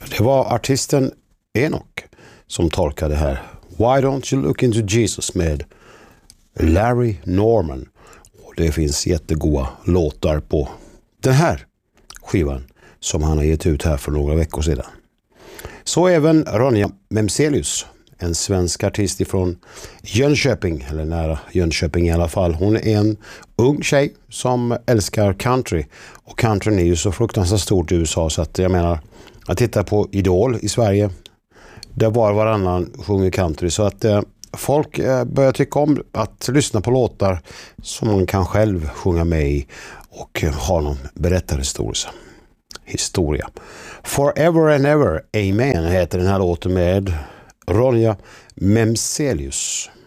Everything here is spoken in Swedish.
Det var artisten Enoch som tolkade här Why Don't You Look Into Jesus med Larry Norman. Och det finns jättegoda låtar på den här skivan som han har gett ut här för några veckor sedan. Så även Ronja Memzelius, en svensk artist ifrån Jönköping, eller nära Jönköping i alla fall. Hon är en ung tjej som älskar country. Och countryn är ju så fruktansvärt stort i USA, så att jag menar, att titta på Idol i Sverige, där varannan sjunger country, så att folk börjar tycka om att lyssna på låtar som man kan själv sjunga med i och ha någon berättarhistoria. Forever and Ever, Amen heter den här låten med Ronja Memzelius.